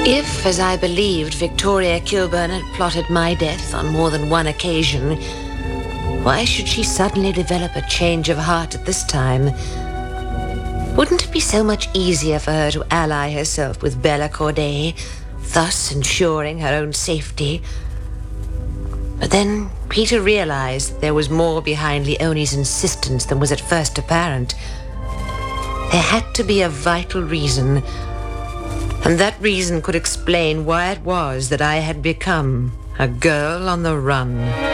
If, as I believed, Victoria Kilburn had plotted my death on more than one occasion, why should she suddenly develop a change of heart at this time? Wouldn't it be so much easier for her to ally herself with Bella Corday, thus ensuring her own safety? But then Peter realized there was more behind Leonie's insistence than was at first apparent. There had to be a vital reason, and that reason could explain why it was that I had become a girl on the run.